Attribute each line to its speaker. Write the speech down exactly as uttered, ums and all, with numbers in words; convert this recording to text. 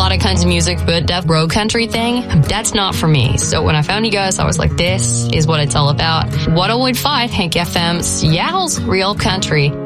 Speaker 1: lot of kinds of music, but that road country thing, that's not for me. So when I found you guys, I was like, this is what it's all about. one oh one point five Hank F M, Seattle's Real Country.